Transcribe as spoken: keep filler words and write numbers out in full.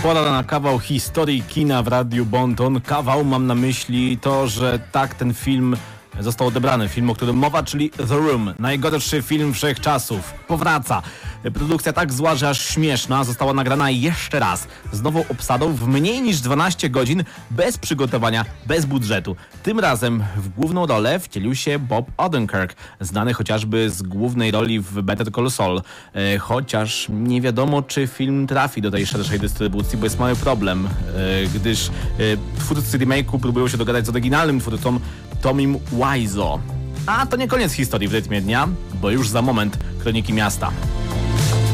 Pora na kawał historii kina w Radiu Bonton. Kawał, mam na myśli to, że tak ten film został odebrany. Film, o którym mowa, czyli The Room. Najgorszy film wszechczasów. Powraca. Produkcja tak zła, że aż śmieszna. Została nagrana jeszcze raz. Z nową obsadą w mniej niż dwanaście godzin. Bez przygotowania, bez budżetu. Tym razem w główną rolę wcielił się Bob Odenkirk. Znany chociażby z głównej roli w Better Call Saul. E, chociaż nie wiadomo, czy film trafi do tej szerszej dystrybucji, bo jest mały problem. E, gdyż e, twórcy remake'u próbują się dogadać z oryginalnym twórcą Tomim Wiseau. A to nie koniec historii w rytmie dnia, bo już za moment Kroniki Miasta.